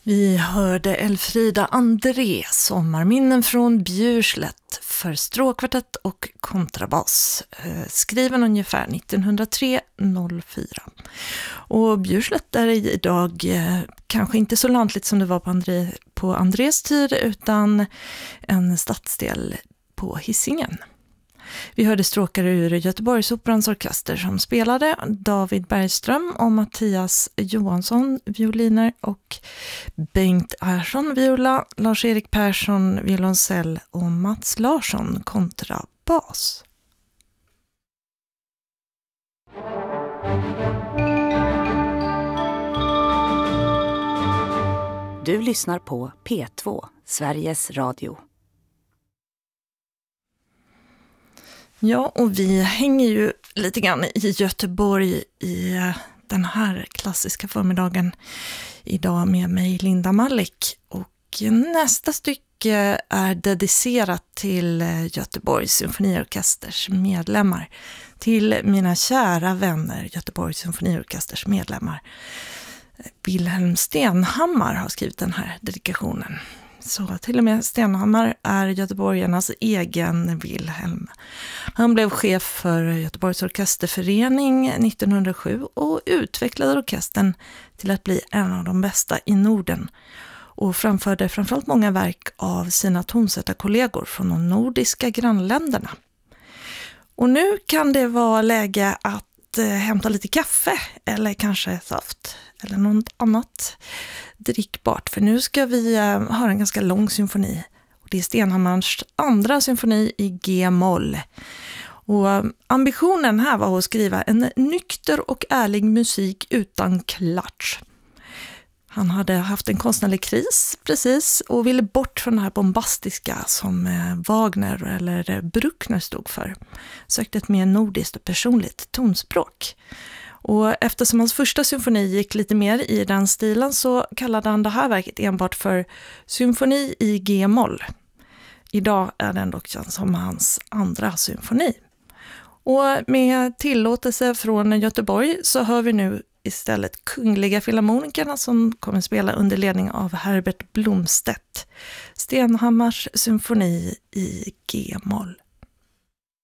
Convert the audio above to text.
Vi hörde Elfrida André, Sommarminnen från Bjurslätt för stråkkvartett och kontrabas, skriven ungefär 1903-04. Och Bjurslätt är idag kanske inte så lantligt som det var på Andrés tid, utan en stadsdel på Hisingen. Vi hörde stråkare ur Göteborgsoperans orkester som spelade, David Bergström och Mattias Johansson violiner och Bengt Arsson viola, Lars-Erik Persson violoncell och Mats Larsson kontrabas. Du lyssnar på P2, Sveriges Radio. Ja, och vi hänger ju lite grann i Göteborg i den här klassiska förmiddagen idag med mig, Linda Malik. Och nästa stycke är dedicerat till Göteborgs symfoniorkesters medlemmar. Till mina kära vänner, Göteborgs symfoniorkesters medlemmar. Wilhelm Stenhammar har skrivit den här dedikationen. Så till och med Stenhammar är göteborgarnas egen Wilhelm. Han blev chef för Göteborgs orkesterförening 1907 och utvecklade orkestern till att bli en av de bästa i Norden. Och framförde framförallt många verk av sina tonsättarkollegor från de nordiska grannländerna. Och nu kan det vara läge att hämta lite kaffe eller kanske saft eller något annat drickbart. För nu ska vi höra en ganska lång symfoni. Och det är Stenhammars andra symfoni i G-moll. Och ambitionen här var att skriva en nykter och ärlig musik utan klatsch. Han hade haft en konstnärlig kris precis och ville bort från det här bombastiska som Wagner eller Bruckner stod för. Sökte ett mer nordiskt och personligt tonspråk. Och eftersom hans första symfoni gick lite mer i den stilen så kallade han det här verket enbart för symfoni i G-moll. Idag är den dock känd som hans andra symfoni. Och med tillåtelse från Göteborg så hör vi nu istället Kungliga Filharmonikerna som kommer spela under ledning av Herbert Blomstedt. Stenhammars symfoni i G-moll.